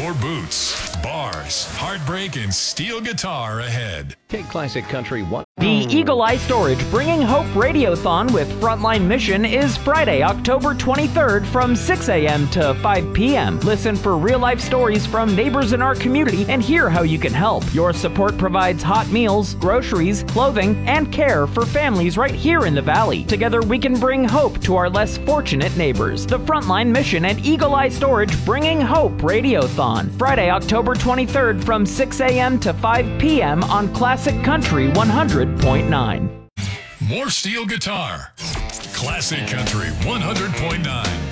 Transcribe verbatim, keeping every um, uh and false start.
More boots, bars, heartbreak, and steel guitar ahead. Take Classic Country one. The Eagle Eye Storage Bringing Hope Radiothon with Frontline Mission is Friday, October twenty-third from six a.m. to five p.m. Listen for real-life stories from neighbors in our community and hear how you can help. Your support provides hot meals, groceries, clothing, and care for families right here in the Valley. Together we can bring hope to our less fortunate neighbors. The Frontline Mission and Eagle Eye Storage Bringing Hope Radiothon, Friday, October twenty-third from six a.m. to five p.m. on Classic Country one hundred point nine. More steel guitar. Classic Country one hundred point nine.